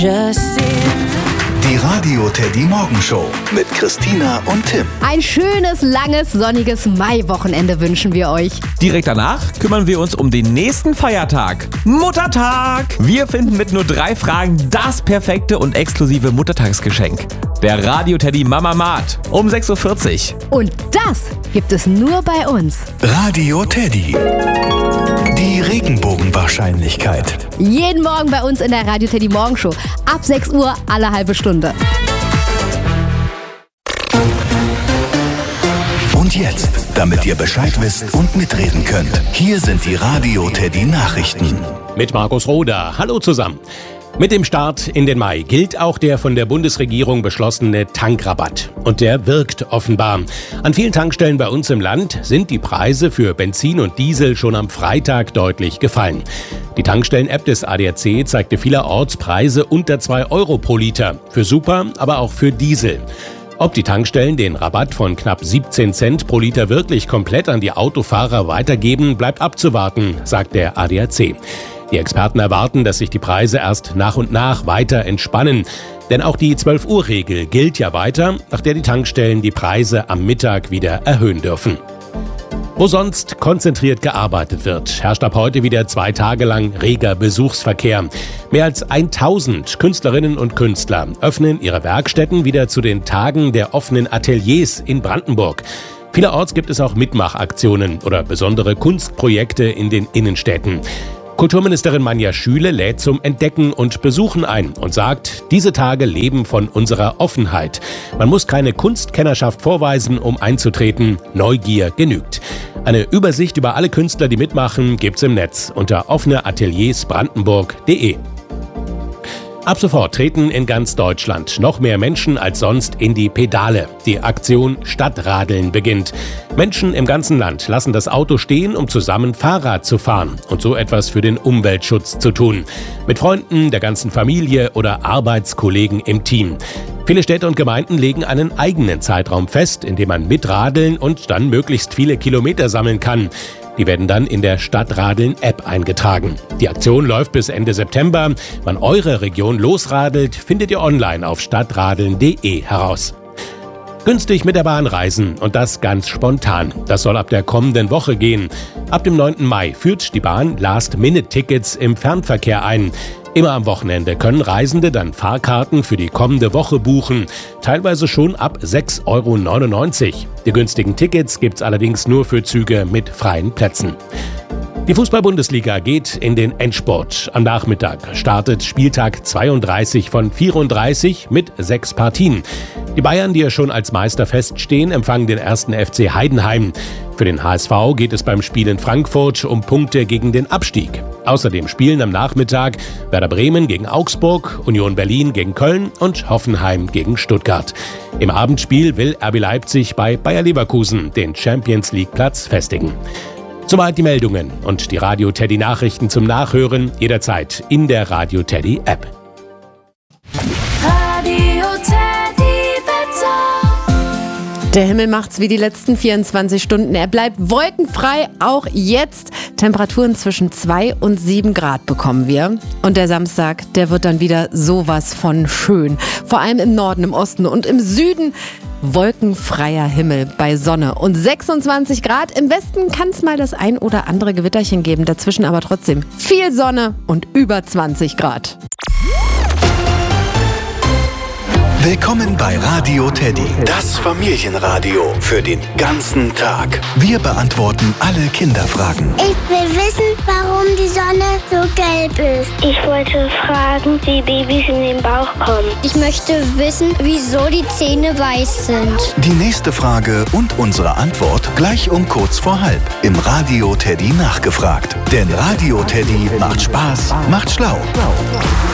Die Radio Teddy Morgenshow mit Christina und Tim. Ein schönes, langes, sonniges Maiwochenende wünschen wir euch. Direkt danach kümmern wir uns um den nächsten Feiertag. Muttertag! Wir finden mit nur 3 Fragen das perfekte und exklusive Muttertagsgeschenk. Der Radio Teddy Mama Mart um 6.40 Uhr. Und das gibt es nur bei uns. Radio Teddy. Die Regenbogenwahrscheinlichkeit. Jeden Morgen bei uns in der Radio Teddy Morgenshow. Ab 6 Uhr alle halbe Stunde. Und jetzt, damit ihr Bescheid wisst und mitreden könnt, hier sind die Radio Teddy Nachrichten. Mit Markus Roder. Hallo zusammen. Mit dem Start in den Mai gilt auch der von der Bundesregierung beschlossene Tankrabatt. Und der wirkt offenbar. An vielen Tankstellen bei uns im Land sind die Preise für Benzin und Diesel schon am Freitag deutlich gefallen. Die Tankstellen-App des ADAC zeigte vielerorts Preise unter 2 Euro pro Liter. Für Super, aber auch für Diesel. Ob die Tankstellen den Rabatt von knapp 17 Cent pro Liter wirklich komplett an die Autofahrer weitergeben, bleibt abzuwarten, sagt der ADAC. Die Experten erwarten, dass sich die Preise erst nach und nach weiter entspannen. Denn auch die 12-Uhr-Regel gilt ja weiter, nach der die Tankstellen die Preise am Mittag wieder erhöhen dürfen. Wo sonst konzentriert gearbeitet wird, herrscht ab heute wieder 2 Tage lang reger Besuchsverkehr. Mehr als 1000 Künstlerinnen und Künstler öffnen ihre Werkstätten wieder zu den Tagen der offenen Ateliers in Brandenburg. Vielerorts gibt es auch Mitmachaktionen oder besondere Kunstprojekte in den Innenstädten. Kulturministerin Manja Schüle lädt zum Entdecken und Besuchen ein und sagt, diese Tage leben von unserer Offenheit. Man muss keine Kunstkennerschaft vorweisen, um einzutreten. Neugier genügt. Eine Übersicht über alle Künstler, die mitmachen, gibt's im Netz unter offeneateliersbrandenburg.de. Ab sofort treten in ganz Deutschland noch mehr Menschen als sonst in die Pedale. Die Aktion Stadtradeln beginnt. Menschen im ganzen Land lassen das Auto stehen, um zusammen Fahrrad zu fahren und so etwas für den Umweltschutz zu tun. Mit Freunden, der ganzen Familie oder Arbeitskollegen im Team. Viele Städte und Gemeinden legen einen eigenen Zeitraum fest, in dem man mitradeln und dann möglichst viele Kilometer sammeln kann. Die werden dann in der Stadtradeln-App eingetragen. Die Aktion läuft bis Ende September. Wann eure Region losradelt, findet ihr online auf stadtradeln.de heraus. Günstig mit der Bahn reisen und das ganz spontan. Das soll ab der kommenden Woche gehen. Ab dem 9. Mai führt die Bahn Last-Minute-Tickets im Fernverkehr ein. Immer am Wochenende können Reisende dann Fahrkarten für die kommende Woche buchen. Teilweise schon ab 6,99 Euro. Die günstigen Tickets gibt's allerdings nur für Züge mit freien Plätzen. Die Fußball-Bundesliga geht in den Endspurt. Am Nachmittag startet Spieltag 32 von 34 mit 6 Partien. Die Bayern, die ja schon als Meister feststehen, empfangen den 1. FC Heidenheim. Für den HSV geht es beim Spiel in Frankfurt um Punkte gegen den Abstieg. Außerdem spielen am Nachmittag Werder Bremen gegen Augsburg, Union Berlin gegen Köln und Hoffenheim gegen Stuttgart. Im Abendspiel will RB Leipzig bei Bayer Leverkusen den Champions-League-Platz festigen. Soweit die Meldungen und die Radio Teddy Nachrichten zum Nachhören jederzeit in der Radio Teddy App. Radio Teddy Wetter. Der Himmel macht's wie die letzten 24 Stunden. Er bleibt wolkenfrei, auch jetzt. Temperaturen zwischen 2 und 7 Grad bekommen wir. Und der Samstag, der wird dann wieder sowas von schön. Vor allem im Norden, im Osten und im Süden. Wolkenfreier Himmel bei Sonne und 26 Grad. Im Westen kann es mal das ein oder andere Gewitterchen geben. Dazwischen aber trotzdem viel Sonne und über 20 Grad. Willkommen bei Radio Teddy, das Familienradio für den ganzen Tag. Wir beantworten alle Kinderfragen. Ich will wissen, warum die Sonne so gelb ist. Ich wollte fragen, wie Babys in den Bauch kommen. Ich möchte wissen, wieso die Zähne weiß sind. Die nächste Frage und unsere Antwort gleich um kurz vor halb im Radio Teddy nachgefragt. Denn Radio Teddy macht Spaß, macht schlau.